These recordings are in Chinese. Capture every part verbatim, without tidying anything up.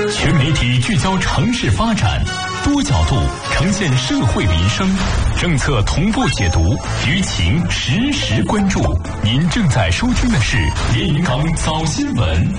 全媒体聚焦城市发展，多角度呈现社会民生，政策同步解读，舆情实时关注。您正在收听的是连云港早新闻。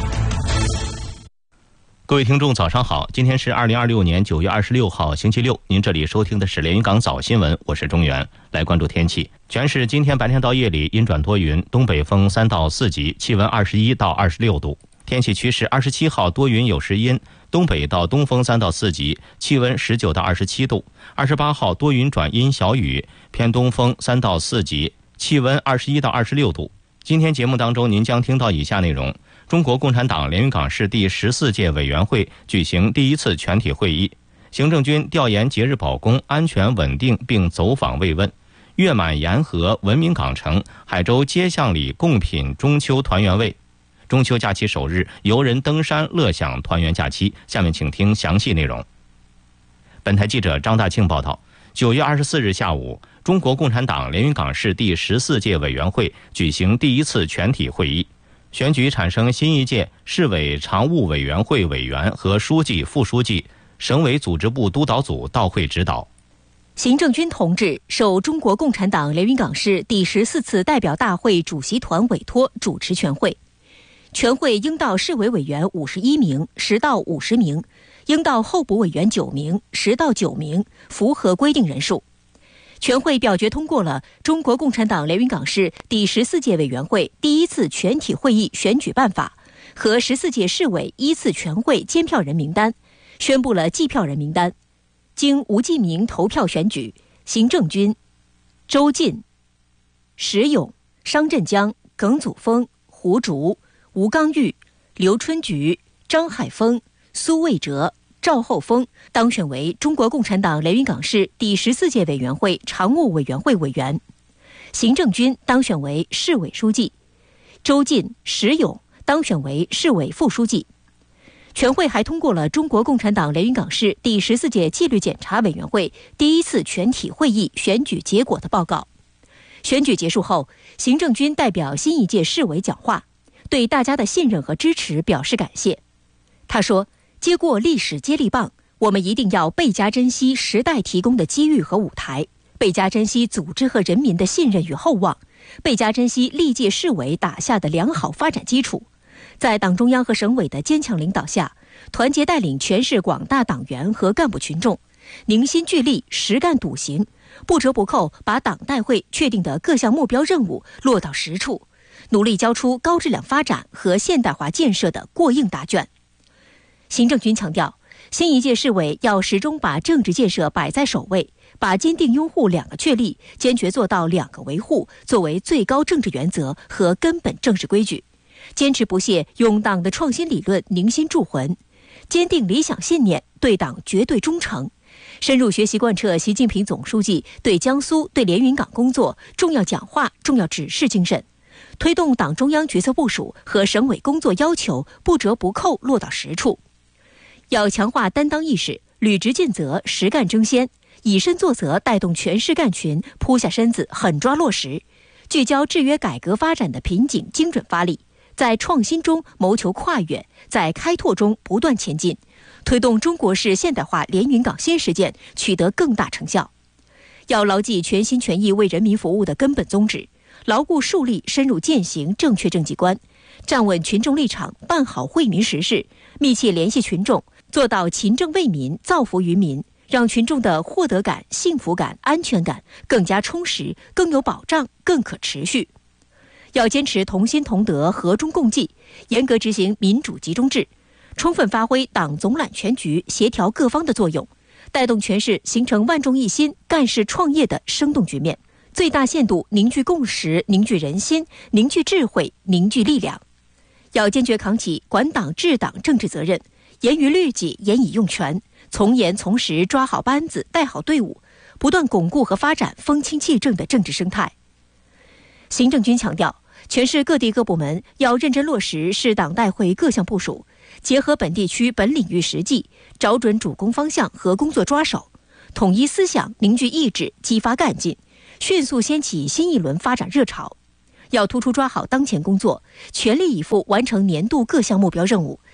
各位听众早上好，今天是二零二六年九月二十六号星期六，您这里收听的是连云港早新闻，我是中原。来关注天气，全市今天白天到夜里阴转多云，东北风三到四级，气温二十一到二十六度。天气趋势，二十七号多云有时阴，东北到东风三到四级，气温十九到二十七度。二十八号多云转阴小雨，偏东风三到四级，气温二十一到二十六度。今天节目当中您将听到以下内容：中国共产党连云港市第十四届委员会举行第一次全体会议，行政军调研节日保供安全稳定并走访慰问，月满沿河文明港城，海州街巷里共品中秋团圆味。中秋假期首日，游人登山乐享团圆假期。下面请听详细内容。本台记者张大庆报道，九月二十四日下午，中国共产党连云港市第十四届委员会举行第一次全体会议，选举产生新一届市委常务委员会委员和书记、副书记，省委组织部督导组到会指导。 行政军同志受中国共产党连云港市第十四次代表大会主席团委托主持全会。全会应到市委委员五十一名，实到五十名，应到候补委员九名，实到九名，符合规定人数。全会表决通过了中国共产党连云港市第十四届委员会第一次全体会议选举办法和十四届市委依次全会监票人名单，宣布了计票人名单。经吴继明投票选举，行政军周进、石勇、商振江、耿祖峰、胡竹、吴刚玉、刘春菊、张海峰、苏卫哲、赵厚峰当选为中国共产党连云港市第十四届委员会常务委员会委员，行政军当选为市委书记，周进、石勇当选为市委副书记。全会还通过了中国共产党连云港市第十四届纪律检查委员会第一次全体会议选举结果的报告。选举结束后，行政军代表新一届市委讲话，对大家的信任和支持表示感谢。他说，接过历史接力棒，我们一定要倍加珍惜时代提供的机遇和舞台，倍加珍惜组织和人民的信任与厚望，倍加珍惜历届市委打下的良好发展基础。在党中央和省委的坚强领导下，团结带领全市广大党员和干部群众，凝心聚力，实干笃行，不折不扣把党代会确定的各项目标任务落到实处，努力交出高质量发展和现代化建设的过硬答卷。行政军强调，新一届市委要始终把政治建设摆在首位，把坚定拥护两个确立，坚决做到两个维护作为最高政治原则和根本政治规矩，坚持不懈用党的创新理论凝心铸魂，坚定理想信念，对党绝对忠诚，深入学习贯彻习近平总书记对江苏、对连云港工作重要讲话、重要指示精神，推动党中央决策部署和省委工作要求不折不扣落到实处。要强化担当意识，履职尽责，实干争先，以身作则，带动全市干群扑下身子，狠抓落实，聚焦制约改革发展的瓶颈，精准发力，在创新中谋求跨越，在开拓中不断前进，推动中国式现代化连云港新实践取得更大成效。要牢记全心全意为人民服务的根本宗旨，牢固树立深入践行正确政绩观，站稳群众立场，办好惠民实事，密切联系群众，做到勤政为民、造福于民，让群众的获得感、幸福感、安全感更加充实、更有保障、更可持续。要坚持同心同德、和衷共济，严格执行民主集中制，充分发挥党总揽全局、协调各方的作用，带动全市形成万众一心、干事创业的生动局面，最大限度凝聚共识、凝聚人心、凝聚智慧、凝聚力量。要坚决扛起管党治党政治责任，严于律己，严以用权，从严从实抓好班子，带好队伍，不断巩固和发展风清气正的政治生态。行政军强调，全市各地各部门要认真落实市党代会各项部署，结合本地区本领域实际，找准主攻方向和工作抓手，统一思想，凝聚意志，激发干劲，迅速掀起新一轮发展热潮。要突出抓好当前工作，全力以赴完成年度各项目标任务，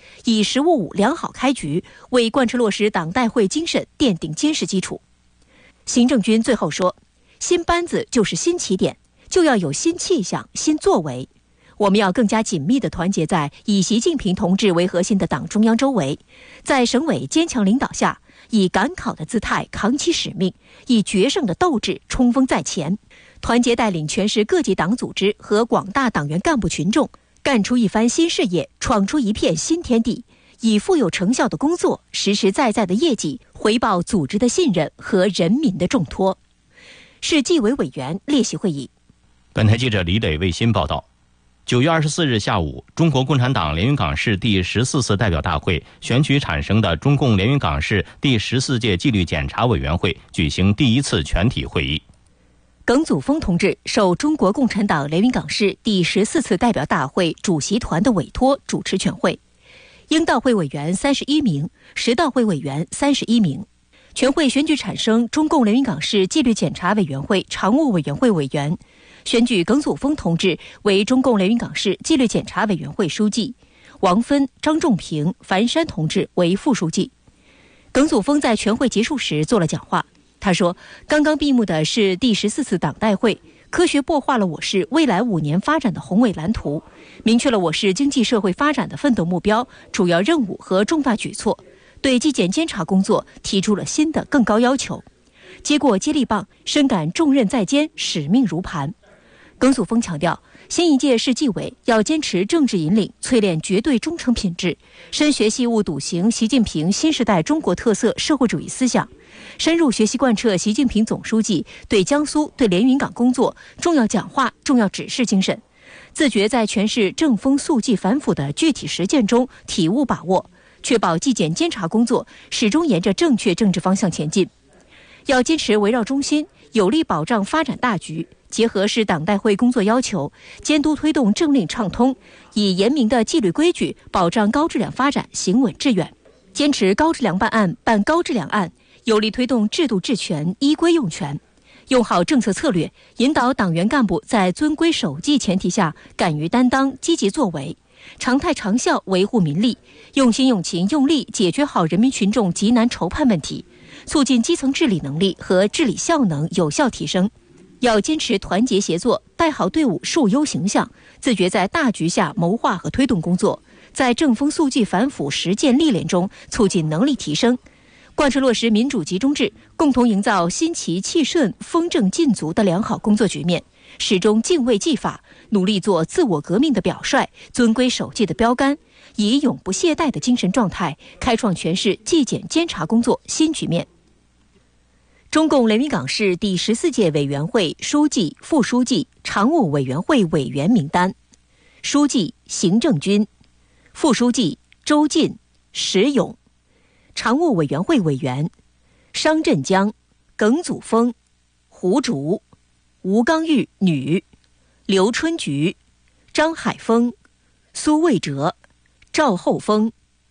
以“十五五”良好开局，为贯彻落实党代会精神奠定坚实基础。行政军最后说，新班子就是新起点，就要有新气象、新作为。我们要更加紧密地团结在以习近平同志为核心的党中央周围，在省委坚强领导下，以赶考的姿态扛起使命，以决胜的斗志冲锋在前，团结带领全市各级党组织和广大党员干部群众，干出一番新事业，闯出一片新天地，以富有成效的工作、实实在在的业绩回报组织的信任和人民的重托。市纪委委员列席会议。 本台记者李磊为新报道。九月二十四日下午，中国共产党连云港市第十四次代表大会选举产生的中共连云港市第十四届纪律检查委员会举行第一次全体会议。 耿祖峰同志受中国共产党连云港市第十四次代表大会主席团的委托主持全会，应道会委员三十一名，实道会委员三十一名。全会选举产生中共连云港市纪律检查委员会常务委员会委员，选举耿祖峰同志为中共连云港市纪律检查委员会书记，王芬、张仲平、樊山同志为副书记。耿祖峰在全会结束时做了讲话，他说，刚刚闭幕的是第十四次党代会，科学擘画了我市未来五年发展的宏伟蓝图，明确了我市经济社会发展的奋斗目标、主要任务和重大举措，对纪检监察工作提出了新的更高要求。接过接力棒，深感重任在肩，使命如磐。耿祖峰强调，新一届市纪委要坚持政治引领，淬炼绝对忠诚品质，深学习悟笃行习近平新时代中国特色社会主义思想，深入学习贯彻习近平总书记对江苏、对连云港工作重要讲话、重要指示精神，自觉在全市正风肃纪反腐的具体实践中体悟把握，确保纪检监察工作始终沿着正确政治方向前进。要坚持围绕中心，有力保障发展大局，结合市党代会工作要求，监督推动政令畅通，以严明的纪律规矩保障高质量发展行稳致远，坚持高质量办案办高质量案，有力推动制度治权依规用权，用好政策策略，引导党员干部在遵规守纪前提下敢于担当、积极作为，常态长效维护民利，用心用情用力解决好人民群众急难愁盼问题，促进基层治理能力和治理效能有效提升。要坚持团结协作，带好队伍树优形象，自觉在大局下谋划和推动工作，在正风肃纪反腐实践历练中促进能力提升，贯彻落实民主集中制，共同营造新奇气顺、风正劲足的良好工作局面，始终敬畏纪法，努力做自我革命的表率，遵规守纪的标杆，以永不懈怠的精神状态，开创全市纪检监察工作新局面。中共连云港市第十四届委员会书记、副书记、常务委员会委员名单：书记行政军，副书记周进、石勇，常务委员会委员商振江、耿祖峰、胡竹、吴刚玉女、刘春菊、张海峰、苏卫哲、赵厚峰。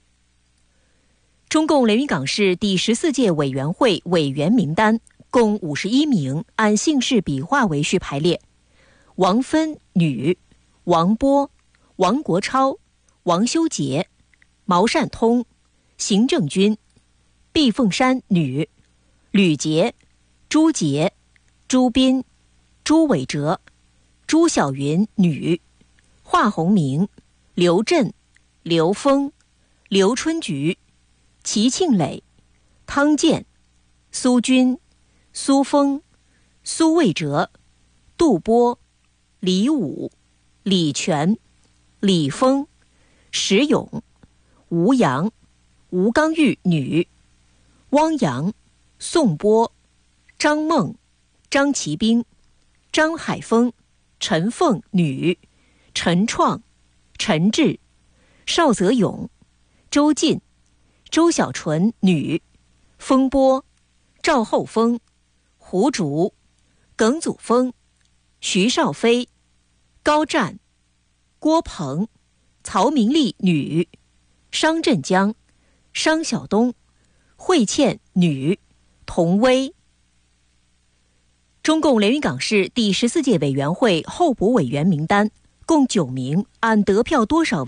中共连云港市第十四届委员会委员名单共五十一名，按姓氏笔画为序排列：王芬女、王波、王国超、王修杰、毛善通、邢正军、毕凤山女、吕杰、朱杰、朱斌、朱伟哲、朱晓云女、华洪明、刘振、刘峰、刘春菊、齐庆磊、汤健、苏军、苏峰、苏卫哲、杜波、李武、李全、李峰、石勇、吴阳、吴刚玉女、汪洋、宋波、张梦、张其兵、张海峰、陈凤女、陈创、陈志、邵泽勇、周进、周小纯女、风波、赵厚峰、胡竹、耿祖峰、徐少飞、高湛、郭鹏、曹明丽女、商振江、商晓东、惠倩女、童薇。中共连云港市第十四届委员会候补委员名单共九名，按得票多少